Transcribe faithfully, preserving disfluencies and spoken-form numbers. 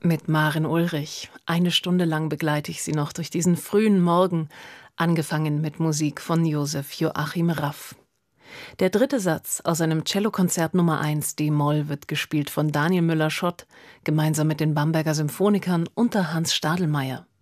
Mit Maren Ulrich. Eine Stunde lang begleite ich Sie noch durch diesen frühen Morgen, angefangen mit Musik von Josef Joachim Raff. Der dritte Satz aus seinem Cellokonzert Nummer eins d-Moll wird gespielt von Daniel Müller-Schott, gemeinsam mit den Bamberger Symphonikern unter Hans Stadelmeier.